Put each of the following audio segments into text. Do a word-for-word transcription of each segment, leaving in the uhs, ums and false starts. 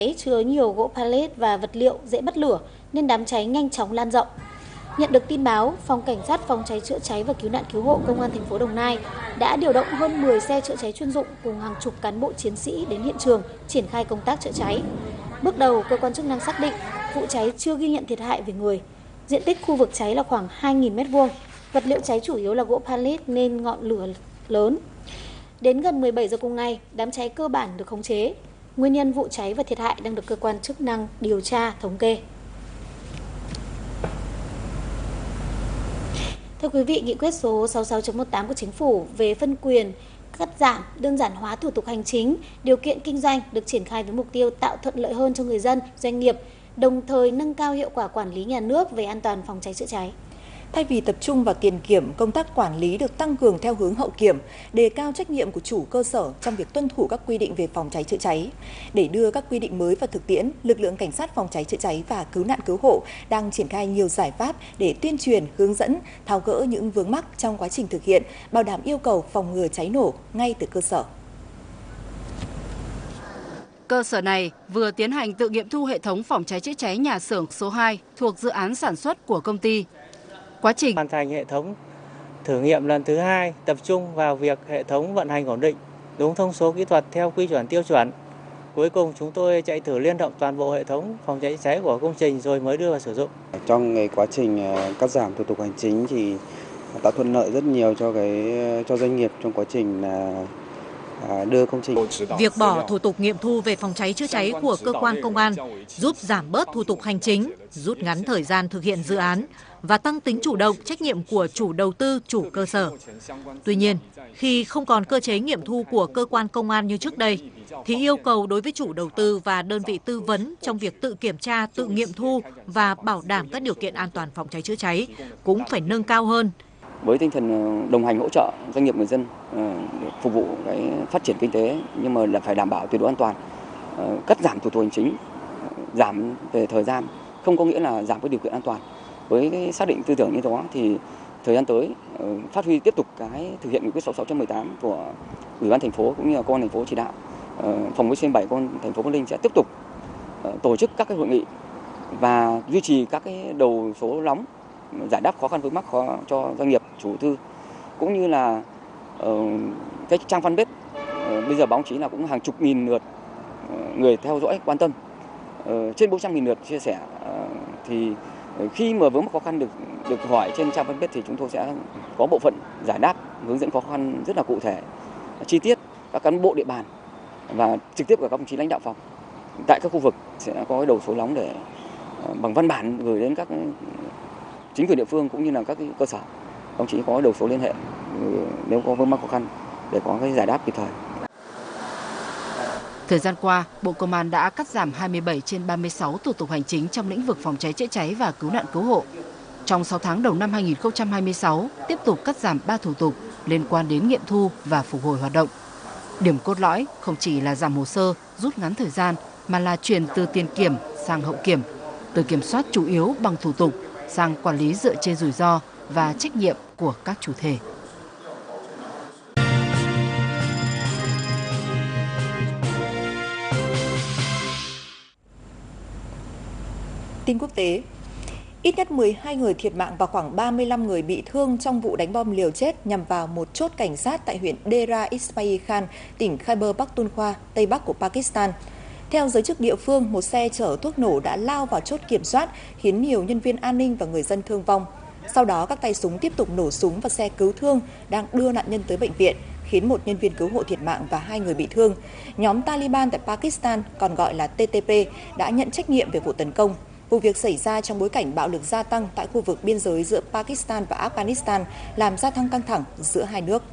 chứa nhiều gỗ pallet và vật liệu dễ bắt lửa nên đám cháy nhanh chóng lan rộng. Nhận được tin báo, Phòng Cảnh sát Phòng cháy chữa cháy và Cứu nạn Cứu hộ Công an thành phố Đồng Nai đã điều động hơn mười xe chữa cháy chuyên dụng cùng hàng chục cán bộ chiến sĩ đến hiện trường triển khai công tác chữa cháy. Bước đầu, cơ quan chức năng xác định vụ cháy chưa ghi nhận thiệt hại về người. Diện tích khu vực cháy là khoảng hai nghìn mét vuông. Vật liệu cháy chủ yếu là gỗ pallet nên ngọn lửa lớn. Đến gần mười bảy giờ cùng ngày, đám cháy cơ bản được khống chế. Nguyên nhân vụ cháy và thiệt hại đang được cơ quan chức năng điều tra, thống kê. Thưa quý vị, nghị quyết số sáu mươi sáu chấm mười tám của Chính phủ về phân quyền, cắt giảm, đơn giản hóa thủ tục hành chính, điều kiện kinh doanh được triển khai với mục tiêu tạo thuận lợi hơn cho người dân, doanh nghiệp, đồng thời nâng cao hiệu quả quản lý nhà nước về an toàn phòng cháy chữa cháy. Thay vì tập trung vào tiền kiểm, công tác quản lý được tăng cường theo hướng hậu kiểm, đề cao trách nhiệm của chủ cơ sở trong việc tuân thủ các quy định về phòng cháy chữa cháy. Để đưa các quy định mới vào thực tiễn, lực lượng cảnh sát phòng cháy chữa cháy và cứu nạn cứu hộ đang triển khai nhiều giải pháp để tuyên truyền, hướng dẫn, tháo gỡ những vướng mắc trong quá trình thực hiện, bảo đảm yêu cầu phòng ngừa cháy nổ ngay từ cơ sở. Cơ sở này vừa tiến hành tự nghiệm thu hệ thống phòng cháy chữa cháy nhà xưởng số hai thuộc dự án sản xuất của công ty. Quá trình hoàn thành hệ thống thử nghiệm lần thứ hai tập trung vào việc hệ thống vận hành ổn định, đúng thông số kỹ thuật theo quy chuẩn tiêu chuẩn. Cuối cùng chúng tôi chạy thử liên động toàn bộ hệ thống phòng cháy chữa cháy của công trình rồi mới đưa vào sử dụng. Trong cái quá trình cắt giảm thủ tục hành chính thì tạo thuận lợi rất nhiều cho cái cho doanh nghiệp trong quá trình là đưa công trình. Việc bỏ thủ tục nghiệm thu về phòng cháy chữa cháy của cơ quan công an giúp giảm bớt thủ tục hành chính, rút ngắn thời gian thực hiện dự án và tăng tính chủ động, trách nhiệm của chủ đầu tư, chủ cơ sở. Tuy nhiên, khi không còn cơ chế nghiệm thu của cơ quan công an như trước đây, thì yêu cầu đối với chủ đầu tư và đơn vị tư vấn trong việc tự kiểm tra, tự nghiệm thu và bảo đảm các điều kiện an toàn phòng cháy chữa cháy cũng phải nâng cao hơn. Với tinh thần đồng hành hỗ trợ doanh nghiệp người dân phục vụ cái phát triển kinh tế, nhưng mà là phải đảm bảo tuyệt đối an toàn, cắt giảm thủ tục hành chính, giảm về thời gian, không có nghĩa là giảm cái điều kiện an toàn. Với cái xác định tư tưởng như đó thì thời gian tới phát huy tiếp tục cái thực hiện nghị quyết sáu mươi sáu chấm mười tám của Ủy ban thành phố cũng như là công an thành phố chỉ đạo, phòng pê xê bảy công an thành phố Bắc Ninh sẽ tiếp tục tổ chức các cái hội nghị và duy trì các cái đầu số nóng giải đáp khó khăn vướng mắc khó cho doanh nghiệp, chủ tư, cũng như là uh, cái trang fanpage uh, bây giờ báo chí là cũng hàng chục nghìn lượt uh, người theo dõi quan tâm, uh, trên bốn trăm nghìn lượt chia sẻ, uh, thì khi mà vướng mắc khó khăn được được hỏi trên trang fanpage thì chúng tôi sẽ có bộ phận giải đáp, hướng dẫn khó khăn rất là cụ thể, chi tiết các cán bộ địa bàn và trực tiếp của các đồng chí lãnh đạo phòng tại các khu vực sẽ có cái đầu số nóng để uh, bằng văn bản gửi đến các chính quyền địa phương cũng như là các cơ sở, đồng chí có đầu số liên hệ nếu có vướng mắc khó khăn để có cái giải đáp kịp thời. Thời gian qua, Bộ Công an đã cắt giảm hai mươi bảy trên ba mươi sáu thủ tục hành chính trong lĩnh vực phòng cháy chữa cháy và cứu nạn cứu hộ. Trong sáu tháng đầu năm hai nghìn không trăm hai mươi sáu, tiếp tục cắt giảm ba thủ tục liên quan đến nghiệm thu và phục hồi hoạt động. Điểm cốt lõi không chỉ là giảm hồ sơ, rút ngắn thời gian, mà là chuyển từ tiền kiểm sang hậu kiểm, từ kiểm soát chủ yếu bằng thủ tục sang quản lý dựa trên rủi ro và trách nhiệm của các chủ thể. Tin quốc tế. Ít nhất mười hai người thiệt mạng và khoảng ba mươi lăm người bị thương trong vụ đánh bom liều chết nhằm vào một chốt cảnh sát tại huyện Dera Ismail Khan, tỉnh Khyber Pakhtunkhwa, Tây Bắc của Pakistan. Theo giới chức địa phương, một xe chở thuốc nổ đã lao vào chốt kiểm soát, khiến nhiều nhân viên an ninh và người dân thương vong. Sau đó, các tay súng tiếp tục nổ súng vào xe cứu thương đang đưa nạn nhân tới bệnh viện, khiến một nhân viên cứu hộ thiệt mạng và hai người bị thương. Nhóm Taliban tại Pakistan, còn gọi là T T P, đã nhận trách nhiệm về vụ tấn công. Vụ việc xảy ra trong bối cảnh bạo lực gia tăng tại khu vực biên giới giữa Pakistan và Afghanistan, làm gia tăng căng thẳng giữa hai nước.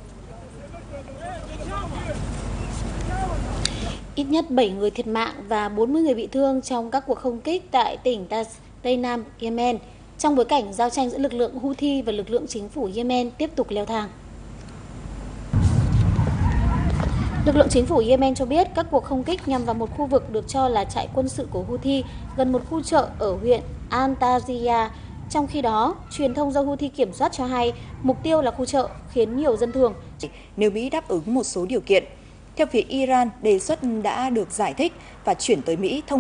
Ít nhất bảy người thiệt mạng và bốn mươi người bị thương trong các cuộc không kích tại tỉnh Tây Nam Yemen, trong bối cảnh giao tranh giữa lực lượng Houthi và lực lượng chính phủ Yemen tiếp tục leo thang. Lực lượng chính phủ Yemen cho biết các cuộc không kích nhằm vào một khu vực được cho là trại quân sự của Houthi gần một khu chợ ở huyện Al-Taziyah. Trong khi đó, truyền thông do Houthi kiểm soát cho hay mục tiêu là khu chợ, khiến nhiều dân thường. Nếu Mỹ đáp ứng một số điều kiện, theo phía Iran, đề xuất đã được giải thích và chuyển tới Mỹ thông